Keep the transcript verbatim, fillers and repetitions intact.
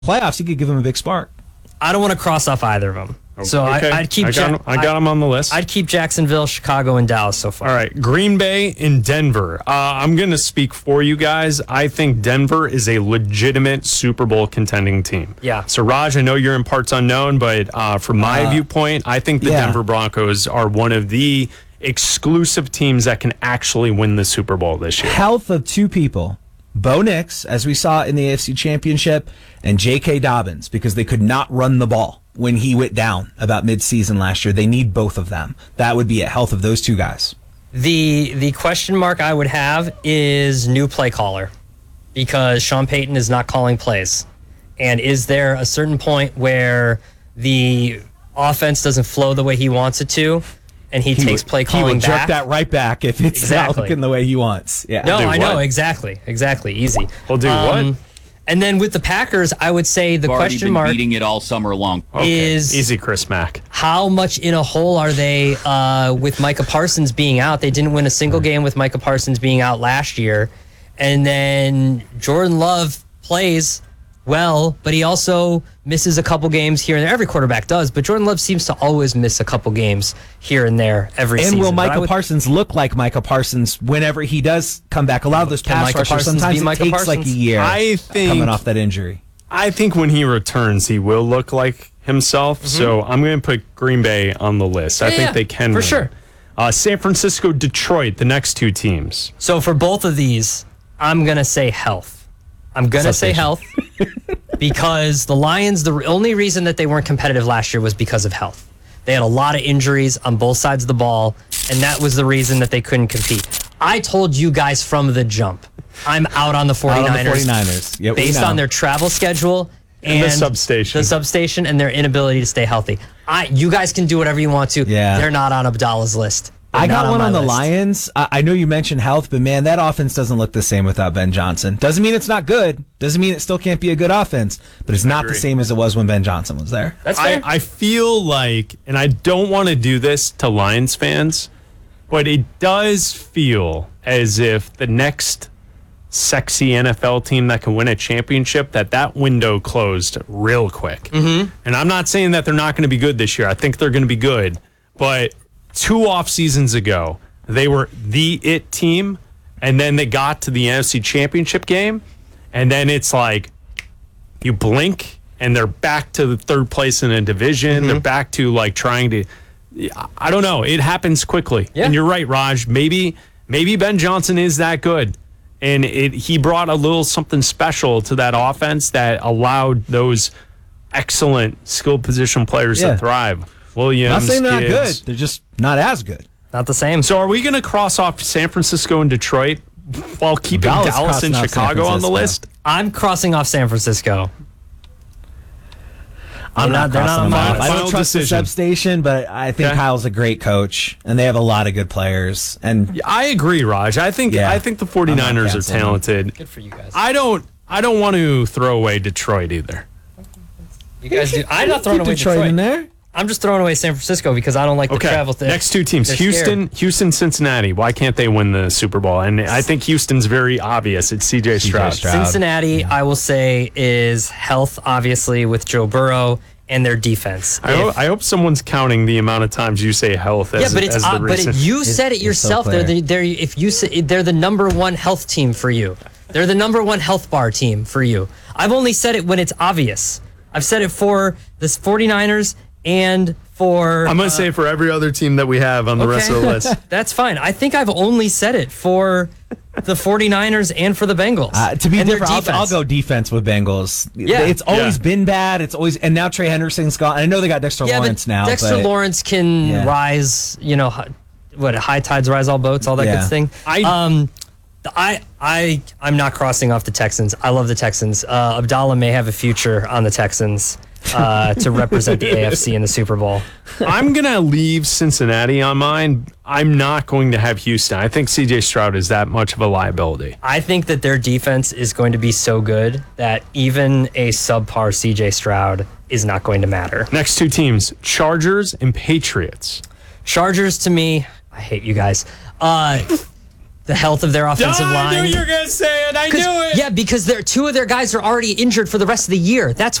playoffs, he could give them a big spark. I don't want to cross off either of them. So okay. I, I'd keep. I got, Ja- him, I got him on the list. I'd keep Jacksonville, Chicago, and Dallas so far. All right, Green Bay and Denver. Uh, I'm going to speak for you guys. I think Denver is a legitimate Super Bowl contending team. Yeah. So, Raj, I know you're in parts unknown, but uh, from my Uh, viewpoint, I think the yeah. Denver Broncos are one of the exclusive teams that can actually win the Super Bowl this year. Health of two people, Bo Nix, as we saw in the A F C Championship, and J K. Dobbins, because they could not run the ball when he went down about midseason last year. They need both of them. That would be a health of those two guys. The the question mark I would have is new play caller, because Sean Payton is not calling plays. And is there a certain point where the offense doesn't flow the way he wants it to, and he, He takes would- play He calling will jerk back? that right back if it's Exactly. not looking the way he wants. Yeah. No, Do I know what? exactly, exactly, easy. Well, do what? And then with the Packers, I would say the We've already question been mark beating it all summer long. is Easy, Chris Mack. how much in a hole are they uh, with Micah Parsons being out? They didn't win a single game with Micah Parsons being out last year. And then Jordan Love plays well, but he also misses a couple games here and there. Every quarterback does, but Jordan Love seems to always miss a couple games here and there every And season. will But I Micah would- Parsons look like Micah Parsons whenever he does come back? A lot of those Can pass Micah rushers, Parsons sometimes be it Micah takes like a Parsons? year I think coming off that injury. I think when he returns, he will look like himself. So I'm going to put Green Bay on the list. I Mm-hmm. Yeah, think yeah, they can for win. sure. Uh, San Francisco, Detroit, the next two teams. So for both of these, I'm going to say health. I'm going to say health because the Lions, the only reason that they weren't competitive last year was because of health. They had a lot of injuries on both sides of the ball, and that was the reason that they couldn't compete. I told you guys from the jump, I'm out on the 49ers. Out on the 49ers. Yep, we based know. on their travel schedule And and, the substation. the substation, and their inability to stay healthy. I, you guys can do whatever you want to. Yeah. They're not on Abdallah's list. They're I got not one my on the list. Lions. I, I know you mentioned health, but man, that offense doesn't look the same without Ben Johnson. Doesn't mean it's not good. Doesn't mean it still can't be a good offense, but it's not the agree. same as it was when Ben Johnson was there. That's I, fair. I feel like, and I don't want to do this to Lions fans, but it does feel as if the next sexy N F L team that can win a championship, that that window closed real quick. Mm-hmm. And I'm not saying that they're not going to be good this year. I think they're going to be good. But two off seasons ago, they were the it team, and then they got to the N F C Championship game, and then it's like you blink, and they're back to the third place in a division. Mm-hmm. They're back to like trying to. I don't know. It happens quickly, Yeah. and you're right, Raj. Maybe maybe Ben Johnson is that good, and it he brought a little something special to that offense that allowed those excellent skilled position players Yeah. to thrive. Williams, Not saying they're not Gibbs. good. They're just not as good. Not the same. So are we going to cross off San Francisco and Detroit while keeping Dallas Dallas, crossing and off San Chicago on the Francisco. list? I'm crossing off San Francisco. I'm They're not, not- they're crossing not them on off. my I final don't trust the decision. substation, but I think Okay. Kyle's a great coach, and they have a lot of good players. And I agree, Raj. I think Yeah. I think the I'm 49ers not are canceling them. talented. Good for you guys. I don't I don't want to throw away Detroit either. You guys do. I'm not throwing keep away Detroit, Detroit. in there. I'm just throwing away San Francisco because I don't like the Okay. travel thing. Next two teams, They're Houston, scared. Houston, Cincinnati. Why can't they win the Super Bowl? And I think Houston's very obvious. It's C J Stroud. Stroud. Cincinnati, I will say, is health, obviously, with Joe Burrow and their defense. I, If- hope, I hope someone's counting the amount of times you say health as, yeah, but it's as the uh, but reason. it, you said it it's so yourself. they're clear. the, they're if you say, they're the number one health team for you. They're the number one health bar team for you. I've only said it when it's obvious. I've said it for the 49ers and for I'm going to say it for every other team that we have on the rest of the Okay. list. That's fine. I think I've only said it for the 49ers and for the Bengals. Uh, to be and their different, I'll, defense. I'll go defense with Bengals. Yeah. It's always Yeah. been bad. It's always and now Trey Henderson's gone. I know they got Dexter yeah, Lawrence but now. Dexter but Lawrence can Yeah. rise, you know, hi- what, high tides rise all boats, all that Yeah. good thing. I- um, I, I, I'm not crossing off the Texans. I love the Texans. Uh, Abdallah may have a future on the Texans uh, to represent the A F C in the Super Bowl. I'm going to leave Cincinnati on mine. I'm not going to have Houston. I think C J Stroud is that much of a liability. I think that their defense is going to be so good that even a subpar C J Stroud is not going to matter. Next two teams, Chargers and Patriots. Chargers, to me, I hate you guys. Uh, the health of their offensive Oh, line. I knew you were going to say it. I knew it. Yeah, because they're, two of their guys are already injured for the rest of the year. That's